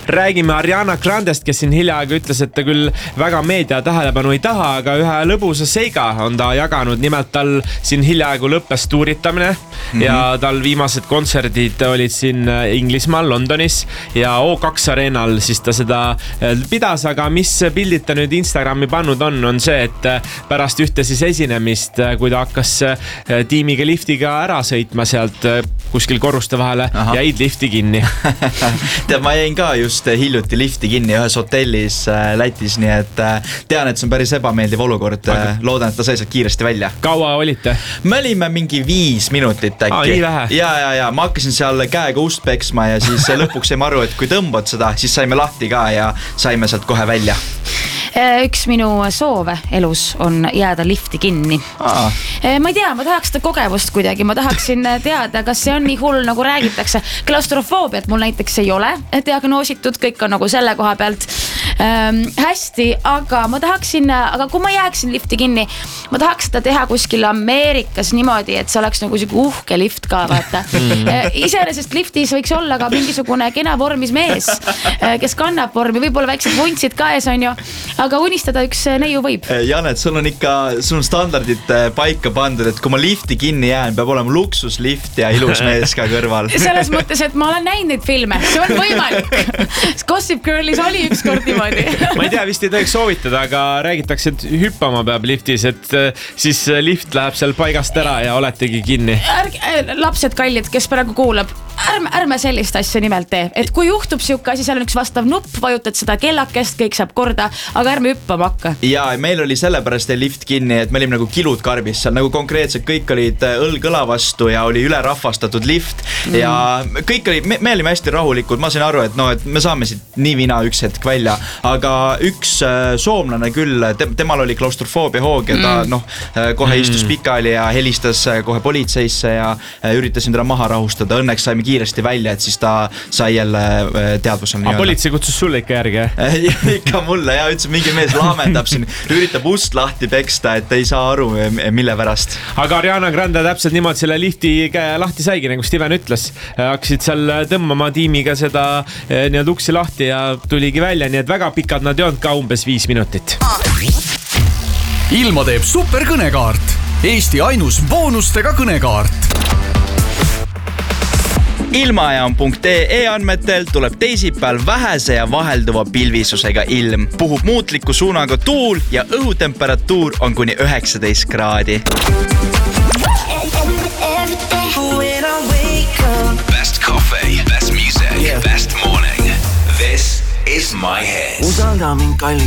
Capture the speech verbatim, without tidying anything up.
Räägime Ariana Grandest, kes siin hiljaaegu ütles, et ta küll väga meedia tähelepanu ei taha, aga ühe lõbusa seiga on ta jaganud. Nimelt tal siin hiljaaegu lõppes tuuritamine mm-hmm. ja tal viimased kontserdid olid siin Inglismaal, Londonis ja O kaks areenal siis ta seda pidas, aga mis pildid ta nüüd Instagrami pannud on, on see, et pärast ühte siis esinemist, kui ta hakkas tiimiga liftiga ära sõitma sealt kuskil korruste vahele, Aha. jäid lifti kinni. Tead, ma jäin ka just hiljuti lifti kinni ühes hotellis Lätis, nii et tean, et see on päris ebameeldiv olukord. Aga... loodan, et ta sai sealt kiiresti välja. Kaua olite? Me olime mingi viis minutit äkki. Aa, nii vähe? Ja, ja, ja. Ma hakkasin seal käega ust peksma ja siis lõpuks saime aru, et kui tõmbad seda, siis saime lahti ka ja saime sealt kohe välja. Üks minu soove elus on jääda lifti kinni. Aa. Ma ei tea, ma tahaks seda kogemust kuidagi. Ma tahaksin teada, kas see on nii hull, nagu räägitakse. Klaustrofoobiat mul näiteks ei ole diagnoositud, kõik on nagu selle koha pealt ähm, hästi, aga ma tahaksin, aga kui ma jääksin lifti kinni, ma tahaks seda teha kuskil Ameerikas niimoodi, et see oleks nagu siuke uhke lift ka, vaata. Iseenesest liftis võiks olla ka mingisugune kena vormis mees, kes kannab vormi, võib-olla väiksed vuntsid ka ees on ju, aga unistada üks neiu võib. Janet, sul on ikka, sul on standardid paika pandud, et kui ma lifti kinni jään, peab olema luksuslift ja ilus mees ka kõrval. Selles mõttes, et ma olen näinud neid filme, see on võimalik. Gossip Girlis oli üks kord niimoodi. Ma ei tea, vist ei tohiks soovitada, aga räägitakse, et hüppama peab liftis, et siis lift läheb seal paigast ära ja oletegi kinni. Ärge, lapsed kallid, kes praegu kuulab, ärme, ärme sellist asja nimelt tee. Et kui juhtub siuke asi, seal on üks vastav nupp, vajutad seda kellakest, kõik saab korda, aga ärme hüppama hakka. Ja meil oli sellepärast lift kinni, et me olime nagu kilud karbis seal, nagu konkreetselt kõik olid õlg õla vastu ja oli ülerahvastatud lift mm. ja kõik oli, me, me olime hästi rahulikud, ma sain aru, et no, et me saame siit nii vina üks hetk välja, aga üks äh, soomlane küll, te, temal oli klaustrofoobia hoog ja ta mm. noh, kohe istus pikali ja helistas kohe politseisse ja üritasin teda maha rahustada, õnneks saime kiiresti välja, et siis ta sai jälle teadvusel. Aga politsei kutsus sulle ikka järgi, jah? Ikka mulle, ja ütles, mingi mees laamendab siin, üritab ust lahti peksta, et ei saa aru, mille pärast. Aga Ariana Grande täpselt niimoodi selle lifti lahti saigi, nagu Steven ütles. Hakkasid seal tõmbama tiimiga seda nii-öelda uksi lahti ja tuligi välja, nii et väga pikad nad ei olnud ka umbes viis minutit. Ilma teeb superkõnekaart. Eesti ainus boonustega kõnekaart. Ilmajaam punkt ee andmetel tuleb teisipäeval vähese ja vahelduva pilvisusega ilm. Puhub muutliku suunaga tuul ja õhutemperatuur on kuni üheksateist kraadi. Best coffee, best music, yeah. Best morning. This is my head. Usalda mind kalli.